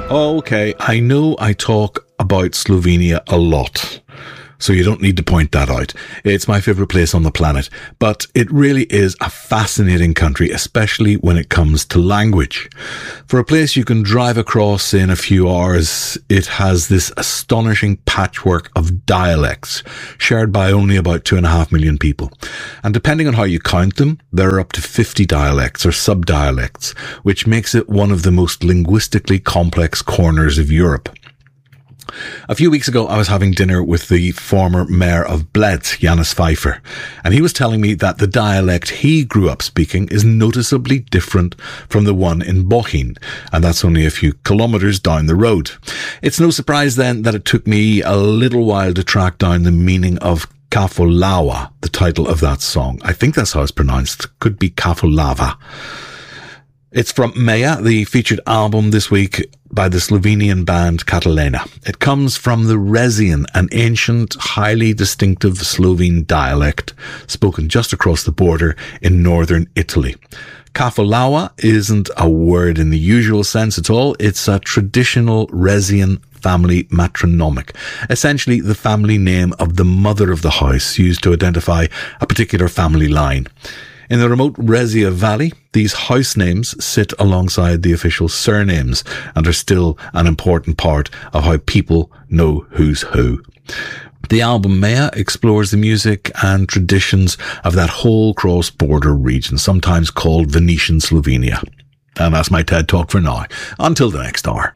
Okay, I know I talk about Slovenia a lot, so you don't need to point that out. It's my favourite place on the planet, but it really is a fascinating country, especially when it comes to language. For a place you can drive across in a few hours, it has this astonishing patchwork of dialects, shared by only about 2.5 million people. And depending on how you count them, there are up to 50 dialects or sub-dialects, which makes it one of the most linguistically complex corners of Europe. A few weeks ago, I was having dinner with the former mayor of Bled, Janis Pfeiffer, and he was telling me that the dialect he grew up speaking is noticeably different from the one in Bochum, and that's only a few kilometres down the road. It's no surprise then that it took me a little while to track down the meaning of Kafolawa, the title of that song. I think that's how it's pronounced. Could be Kafolava. It's from Maya, the featured album this week by the Slovenian band Catalena. It comes from the Resian, an ancient, highly distinctive Slovene dialect spoken just across the border in northern Italy. Kafolawa isn't a word in the usual sense at all. It's a traditional Resian family matronymic, essentially the family name of the mother of the house used to identify a particular family line. In the remote Rezia Valley, these house names sit alongside the official surnames and are still an important part of how people know who's who. The album Maya explores the music and traditions of that whole cross-border region, sometimes called Venetian Slovenia. And that's my TED Talk for now. Until the next hour.